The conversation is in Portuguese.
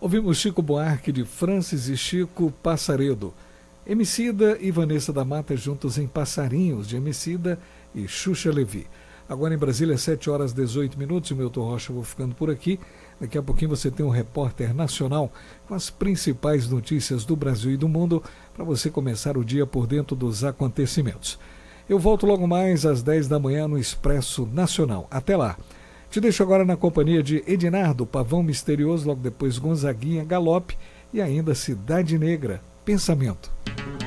Ouvimos Chico Buarque de Francis e Chico Passaredo. Emicida e Vanessa da Mata juntos em Passarinhos, de Emicida e Xuxa Levi. Agora em Brasília, 7h18. O Milton Rocha, vou ficando por aqui. Daqui a pouquinho você tem um repórter nacional com as principais notícias do Brasil e do mundo para você começar o dia por dentro dos acontecimentos. Eu volto logo mais às 10 da manhã no Expresso Nacional. Até lá. Te deixo agora na companhia de Edinardo, Pavão Misterioso, logo depois Gonzaguinha, Galope e ainda Cidade Negra, Pensamento.